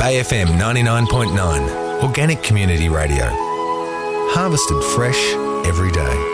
Bay FM 99.9, Organic Community Radio. Harvested fresh every day.